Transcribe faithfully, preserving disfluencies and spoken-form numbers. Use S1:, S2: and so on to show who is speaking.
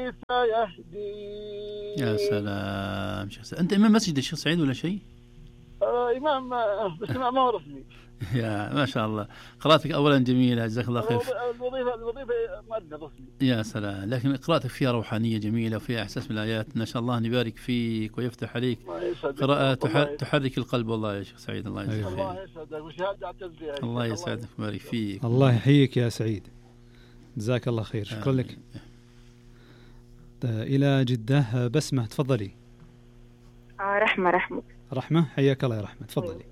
S1: يهدي.
S2: يا سلام شيخ سعيد. أنت إمام مسجد الشيخ سعيد ولا شيء؟
S1: آه إمام بس ما هو رسمي.
S2: يا ما شاء الله، قراءتك أولا جميلة جزاك الله خير.
S1: الوظيفة الوظيفة مادة رسمي.
S2: يا سلام، لكن قراءتك فيها روحانية جميلة وفيها إحساس بالآيات، ما شاء الله نبارك فيك ويفتح عليك. قراءة تحرك القلب والله يا شيخ سعيد. الله يجزاك خير.
S1: الله يسعدك وشهادة اعتز بها.
S2: الله يسعدك ويبارك فيك.
S3: الله يحييك يا سعيد، جزاك الله خير. شكرا لك. إلى جدة بسمة تفضلي.
S4: آه رحمة رحمة
S3: رحمة حياك الله يا رحمة تفضلي.